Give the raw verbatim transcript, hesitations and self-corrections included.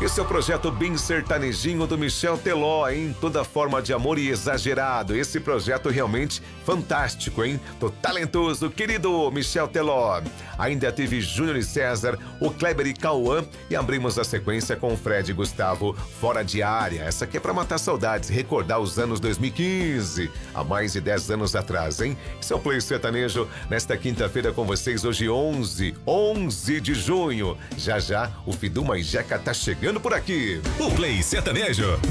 Esse é o projeto Bem Sertanejinho do Michel Teló, hein? Toda forma de amor e exagerado. Esse projeto realmente fantástico, hein? Tô talentoso, querido Michel Teló. Ainda teve Júnior e César, o Kleber e Cauã, e abrimos a sequência com o Fred e Gustavo, Fora de Área. Essa aqui é pra matar saudades, recordar os anos dois mil e quinze, há mais de dez anos atrás, hein? Esse é o Play Sertanejo, nesta quinta-feira com vocês, hoje onze, onze de junho. Já já, o Fiduma e Jeca tá chegando por aqui. O Play Sertanejo